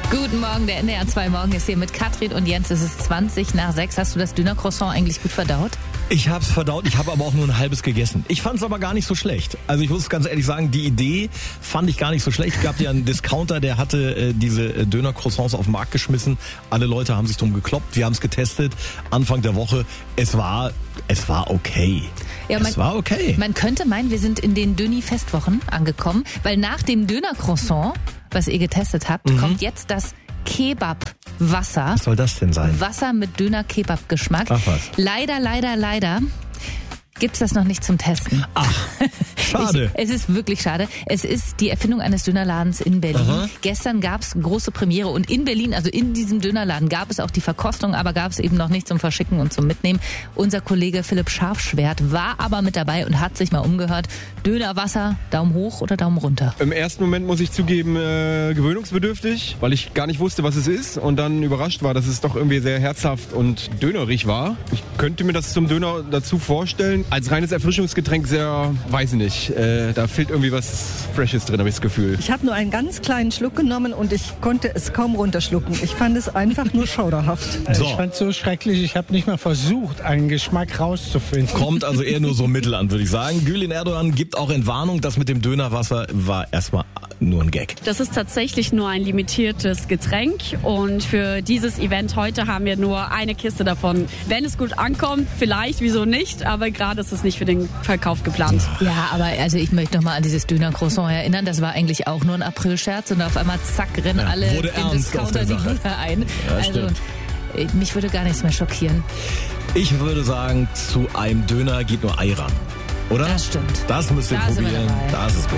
Guten Morgen, der NDR 2 Morgen ist hier mit Katrin und Jens. Es ist 20:20. Hast du das Döner-Croissant eigentlich gut verdaut? Ich habe es verdaut, ich habe aber auch nur ein halbes gegessen. Ich fand es aber gar nicht so schlecht. Also ich muss ganz ehrlich sagen, die Idee fand ich gar nicht so schlecht. Es gab ja einen Discounter, der hatte diese Döner-Croissants auf den Markt geschmissen. Alle Leute haben sich drum gekloppt, wir haben es getestet. Anfang der Woche, es war okay. Ja, es war okay. Man könnte meinen, wir sind in den Döni-Festwochen angekommen, weil nach dem Döner-Croissant, was ihr getestet habt, kommt jetzt das Kebab-Wasser. Was soll das denn sein? Wasser mit Döner-Kebab-Geschmack. Ach was. Leider gibt's das noch nicht zum Testen. Ach, schade. Es ist wirklich schade. Es ist die Erfindung eines Dönerladens in Berlin. Aha. Gestern gab's große Premiere und in Berlin, also in diesem Dönerladen, gab es auch die Verkostung, aber gab es eben noch nicht zum Verschicken und zum Mitnehmen. Unser Kollege Philipp Scharfschwert war aber mit dabei und hat sich mal umgehört. Dönerwasser, Daumen hoch oder Daumen runter? Im ersten Moment muss ich zugeben, gewöhnungsbedürftig, weil ich gar nicht wusste, was es ist und dann überrascht war, dass es doch irgendwie sehr herzhaft und dönerig war. Ich könnte mir das zum Döner dazu vorstellen. Als reines Erfrischungsgetränk sehr, weiß ich nicht, da fehlt irgendwie was Freshes drin, habe ich das Gefühl. Ich habe nur einen ganz kleinen Schluck genommen und ich konnte es kaum runterschlucken. Ich fand es einfach nur schauderhaft. So. Ich fand es so schrecklich, ich habe nicht mal versucht, einen Geschmack rauszufinden. Kommt also eher nur so mittel an, würde ich sagen. Gülin Erdogan gibt auch Entwarnung, das mit dem Dönerwasser war erstmal nur ein Gag. Das ist tatsächlich nur ein limitiertes Getränk und für dieses Event heute haben wir nur eine Kiste davon. Wenn es gut ankommt, vielleicht, wieso nicht, aber gerade ist es nicht für den Verkauf geplant. Ja, aber also ich möchte noch mal an dieses Döner-Croissant erinnern. Das war eigentlich auch nur ein Aprilscherz und auf einmal zack, rennen alle wurde in ernst auf der Discounter die Sache. Liga ein. Ja, Also stimmt. mich würde gar nichts mehr schockieren. Ich würde sagen, zu einem Döner geht nur Ei ran. Oder? Das stimmt. Das müsst ihr Da sind wir probieren. dabei. Das ist gut.